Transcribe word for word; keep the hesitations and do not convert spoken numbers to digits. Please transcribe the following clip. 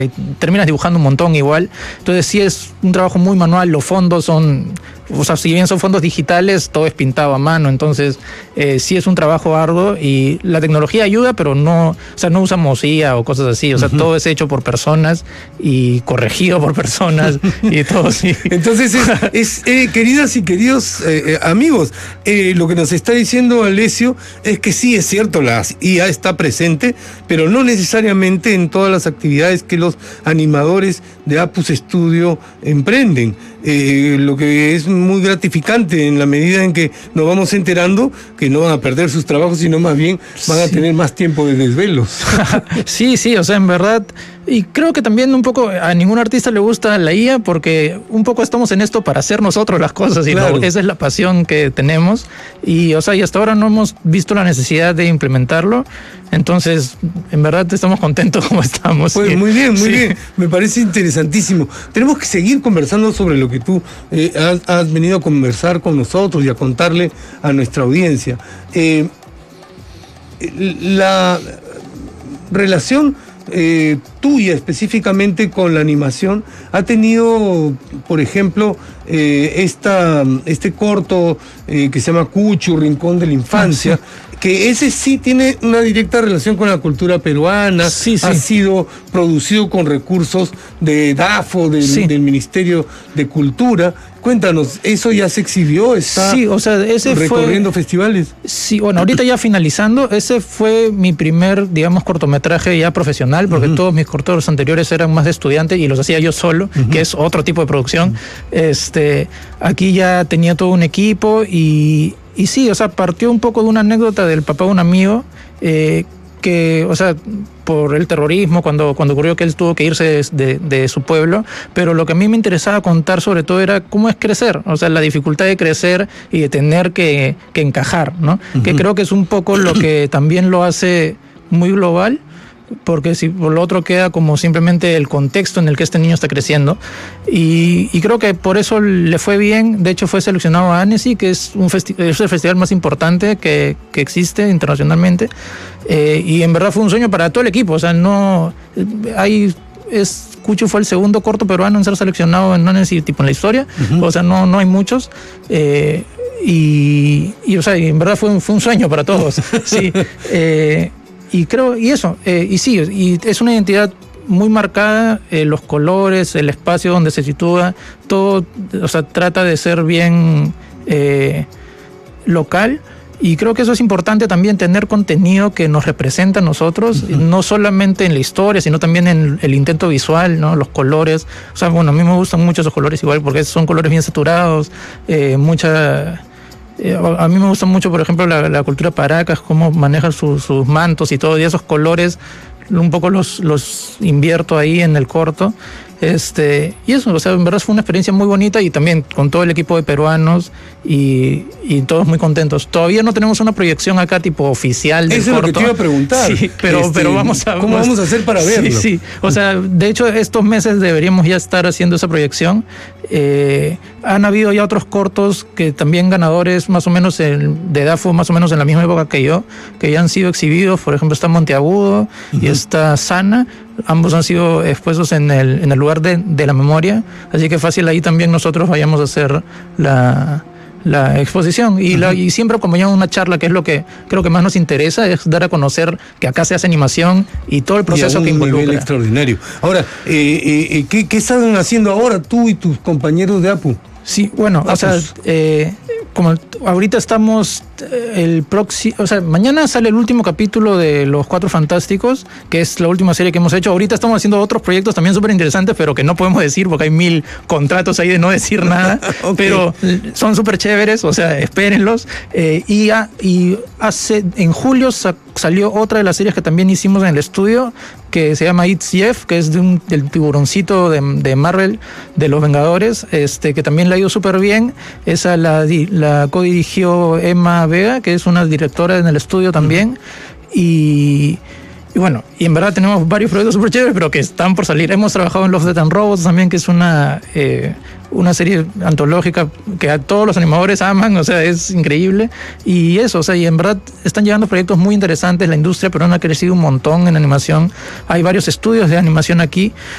terminas dibujando un montón igual. Entonces sí es un trabajo muy manual, los fondos son, o sea, si bien son fondos digitales, todo es pintado a mano, entonces eh, sí es un trabajo arduo y la tecnología ayuda, pero no, o sea, no usamos I A o cosas así, o sea, uh-huh. todo es hecho por personas y corregido por personas y todo así. Entonces, es, es eh, queridas y queridos eh, amigos, eh, lo que nos está diciendo Alessio es que sí es cierto, la I A está presente, pero no necesariamente en todas las actividades que los animadores de Apus Studio emprenden. Eh, lo que es muy gratificante en la medida en que nos vamos enterando que no van a perder sus trabajos, sino más bien van a sí. tener más tiempo de desvelos. Sí, sí, o sea, en verdad, y creo que también un poco a ningún artista le gusta la I A porque un poco estamos en esto para hacer nosotros las cosas y claro. no, esa es la pasión que tenemos y, o sea, y hasta ahora no hemos visto la necesidad de implementarlo, entonces, en verdad estamos contentos como estamos. Pues muy bien, muy sí. bien, me parece interesantísimo. Tenemos que seguir conversando sobre lo que tú eh, has, has venido a conversar con nosotros y a contarle a nuestra audiencia. Eh, la relación eh, tuya específicamente con la animación ha tenido, por ejemplo, eh, esta, este corto eh, que se llama Cuchu, Rincón de la Infancia, ah, sí. que ese sí tiene una directa relación con la cultura peruana, sí, sí. ha sido producido con recursos de DAFO, del, sí. del Ministerio de Cultura. Cuéntanos, ¿eso ya se exhibió? ¿Está sí, o sea, ese recorriendo fue, festivales? Sí, bueno, ahorita ya finalizando, ese fue mi primer, digamos, cortometraje ya profesional, porque uh-huh. todos mis cortos anteriores eran más de estudiante y los hacía yo solo, uh-huh. que es otro tipo de producción. Uh-huh. Este, aquí ya tenía todo un equipo y, y sí, o sea, partió un poco de una anécdota del papá de un amigo, eh, que, o sea, por el terrorismo, cuando, cuando ocurrió que él tuvo que irse de, de, de su pueblo, pero lo que a mí me interesaba contar sobre todo era cómo es crecer, o sea, la dificultad de crecer y de tener que, que encajar, ¿no? Uh-huh. Que creo que es un poco lo que también lo hace muy global, porque si por lo otro queda como simplemente el contexto en el que este niño está creciendo y, y creo que por eso le fue bien. De hecho fue seleccionado a Annecy, que es, un festi- es el festival más importante que, que existe internacionalmente, eh, y en verdad fue un sueño para todo el equipo, o sea, no hay... Es, Cuchu fue el segundo corto peruano en ser seleccionado en Annecy, tipo en la historia, uh-huh. o sea, no, no hay muchos, eh, y, y, o sea, y en verdad fue un, fue un sueño para todos, sí, eh, y creo, y eso, eh, y sí, y es una identidad muy marcada, eh, los colores, el espacio donde se sitúa, todo, o sea, trata de ser bien eh, local. Y creo que eso es importante también, tener contenido que nos representa a nosotros, uh-huh. no solamente en la historia, sino también en el intento visual, ¿no? Los colores. O sea, bueno, a mí me gustan mucho esos colores igual, porque son colores bien saturados, eh, mucha... Eh, a mí me gusta mucho, por ejemplo, la, la cultura Paracas, cómo maneja su, sus mantos y todo, y esos colores, un poco los, los invierto ahí en el corto. Este, y eso, o sea, en verdad fue una experiencia muy bonita y también con todo el equipo de peruanos y, y todos muy contentos. Todavía no tenemos una proyección acá tipo oficial del Eso corto. es lo que te iba a preguntar. Sí, pero, este, pero vamos a... ¿Cómo vamos a hacer para verlo? Sí, sí. O sea, de hecho, estos meses deberíamos ya estar haciendo esa proyección. Eh, han habido ya otros cortos que también ganadores más o menos en, de DAFO, más o menos en la misma época que yo, que ya han sido exhibidos. Por ejemplo, está Monteagudo uh-huh. y está Sana. Ambos han sido expuestos en el, en el lugar de, de la memoria, así que fácil ahí también nosotros vayamos a hacer la, la exposición y, uh-huh. la, y siempre acompañamos una charla, que es lo que creo que más nos interesa, es dar a conocer que acá se hace animación y todo el proceso y a un que involucra. Nivel extraordinario. Ahora, eh, eh, ¿qué, ¿qué están haciendo ahora tú y tus compañeros de APU? Sí, bueno, Apus. o sea, eh, como ahorita estamos el próximo, o sea, mañana sale el último capítulo de Los Cuatro Fantásticos, que es la última serie que hemos hecho. Ahorita estamos haciendo otros proyectos también súper interesantes, pero que no podemos decir porque hay mil contratos ahí de no decir nada, okay. pero son súper chéveres, o sea, espérenlos. Eh, y, a, y hace, en julio sa- salió otra de las series que también hicimos en el estudio, que se llama It's Jeff, que es de un, del tiburoncito de, de Marvel, de los Vengadores, este, que también la ha ido súper bien. Esa la, la co-dirigió Emma Vega, que es una directora en el estudio también. Uh-huh. Y, y bueno, y en verdad tenemos varios proyectos súper chéveres, pero que están por salir. Hemos trabajado en Love, Death and Robots también, que es una, eh, una serie antológica que a todos los animadores aman, o sea, es increíble. Y eso, o sea, y en verdad están llegando proyectos muy interesantes. La industria peruana ha crecido un montón en animación. Hay varios estudios de animación aquí.